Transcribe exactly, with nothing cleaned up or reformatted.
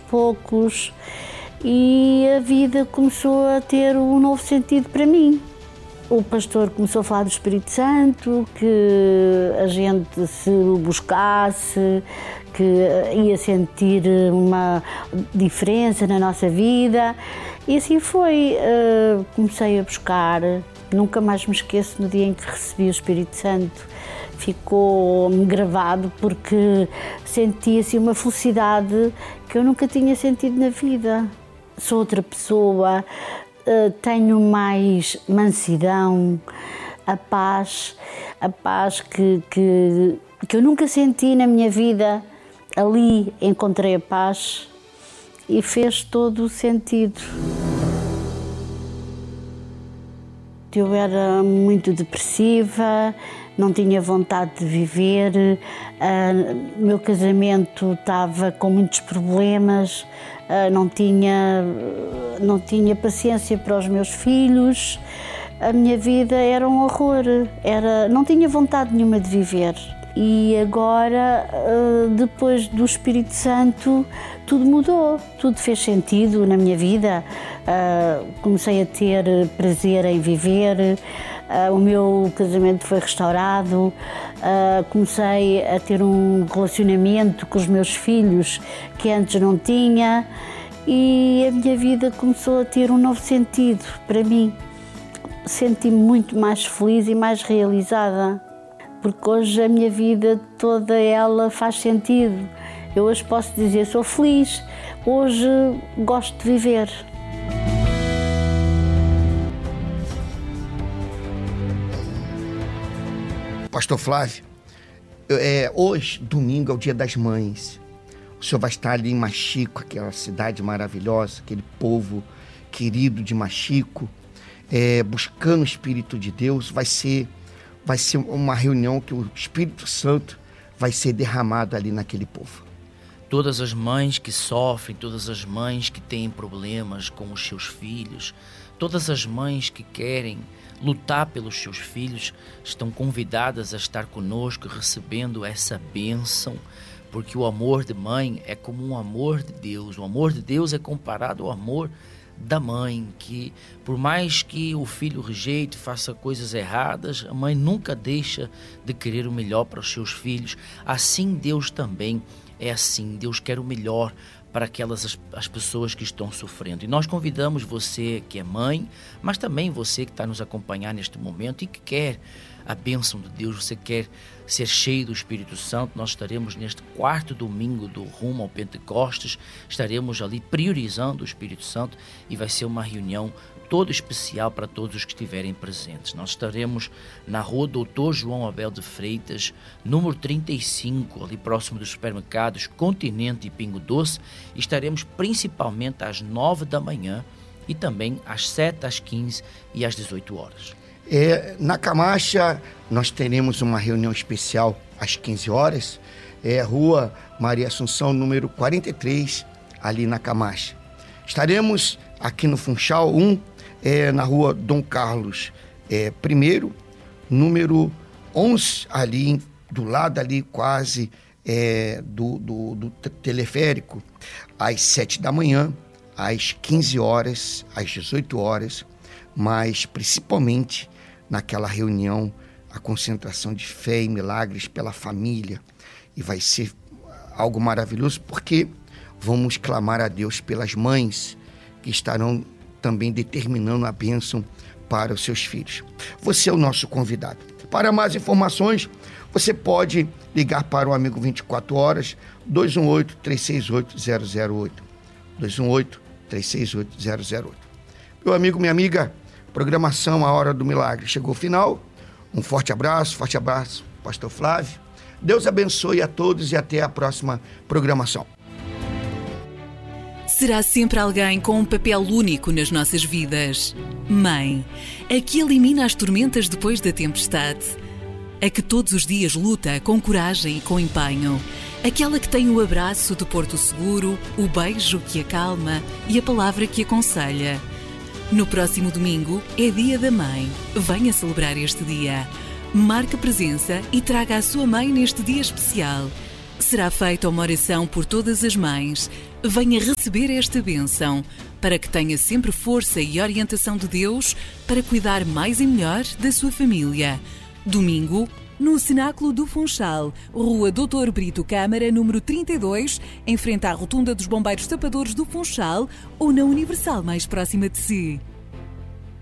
poucos, e a vida começou a ter um novo sentido para mim. O pastor começou a falar do Espírito Santo, que a gente se buscasse, que ia sentir uma diferença na nossa vida. E assim foi. Comecei a buscar, nunca mais me esqueço no dia em que recebi o Espírito Santo. Ficou-me gravado porque senti assim, uma felicidade que eu nunca tinha sentido na vida. Sou outra pessoa. Uh, tenho mais mansidão, a paz, a paz que, que, que eu nunca senti na minha vida. Ali encontrei a paz e fez todo o sentido. Eu era muito depressiva, não tinha vontade de viver, o uh, meu casamento estava com muitos problemas, uh, não tinha, não tinha paciência para os meus filhos, a minha vida era um horror, era, não tinha vontade nenhuma de viver. E agora, uh, depois do Espírito Santo, tudo mudou, tudo fez sentido na minha vida. Uh, comecei a ter prazer em viver, uh, o meu casamento foi restaurado, uh, comecei a ter um relacionamento com os meus filhos que antes não tinha, e a minha vida começou a ter um novo sentido para mim. Senti-me muito mais feliz e mais realizada, porque hoje a minha vida toda ela faz sentido. Eu hoje posso dizer, sou feliz, hoje gosto de viver. Pastor Flávio, é, hoje, domingo, é o Dia das Mães. O senhor vai estar ali em Machico, aquela cidade maravilhosa, aquele povo querido de Machico, é, buscando o Espírito de Deus. Vai ser, vai ser uma reunião que o Espírito Santo vai ser derramado ali naquele povo. Todas as mães que sofrem, todas as mães que têm problemas com os seus filhos, todas as mães que querem lutar pelos seus filhos, estão convidadas a estar conosco recebendo essa bênção, porque o amor de mãe é como um amor de Deus. O amor de Deus é comparado ao amor da mãe, que por mais que o filho rejeite, faça coisas erradas, a mãe nunca deixa de querer o melhor para os seus filhos. Assim Deus também é assim, Deus quer o melhor para aquelas as, as pessoas que estão sofrendo. E nós convidamos você que é mãe, mas também você que está nos acompanhando neste momento e que quer a bênção de Deus, você quer ser cheio do Espírito Santo. Nós estaremos neste quarto domingo do Rumo ao Pentecostes, estaremos ali priorizando o Espírito Santo e vai ser uma reunião toda especial para todos os que estiverem presentes. Nós estaremos na rua Doutor João Abel de Freitas, número trinta e cinco, ali próximo dos supermercados Continente e Pingo Doce. Estaremos principalmente às nove da manhã e também às sete, às quinze e às dezoito horas. É, na Camacha, nós teremos uma reunião especial às quinze horas, é Rua Maria Assunção, número quarenta e três, ali na Camacha. Estaremos aqui no Funchal um, é, na Rua Dom Carlos é, I, número onze, ali do lado ali quase é, do, do, do teleférico, às sete da manhã, às quinze horas, às dezoito horas, mas principalmente naquela reunião, a concentração de fé e milagres pela família. E vai ser algo maravilhoso, porque vamos clamar a Deus pelas mães que estarão também determinando a bênção para os seus filhos. Você é o nosso convidado. Para mais informações, você pode ligar para o Amigo vinte e quatro horas, dois um oito, três seis oito, zero zero oito. dois um oito, três seis oito, zero zero oito. Meu amigo, minha amiga, programação A Hora do Milagre chegou ao final. Um forte abraço, forte abraço, Pastor Flávio. Deus abençoe a todos e até a próxima programação. Será sempre alguém com um papel único nas nossas vidas. Mãe, a que elimina as tormentas depois da tempestade. A que todos os dias luta com coragem e com empenho. Aquela que tem o abraço de porto seguro, o beijo que acalma e a palavra que aconselha. No próximo domingo é Dia da Mãe. Venha celebrar este dia. Marque presença e traga a sua mãe neste dia especial. Será feita uma oração por todas as mães. Venha receber esta bênção, para que tenha sempre força e orientação de Deus para cuidar mais e melhor da sua família. Domingo, no Cenáculo do Funchal, Rua doutor Brito Câmara, número trinta e dois, em frente à Rotunda dos Bombeiros Tapadores do Funchal, ou na Universal mais próxima de si.